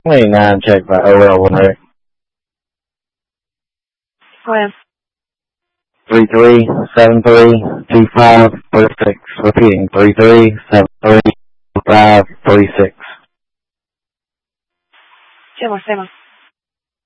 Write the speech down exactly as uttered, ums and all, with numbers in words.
twenty-nine check by O L one hundred. Go ahead. three three seven three two five three six. Repeating, three three seven three two five three six. Stay more, stay more.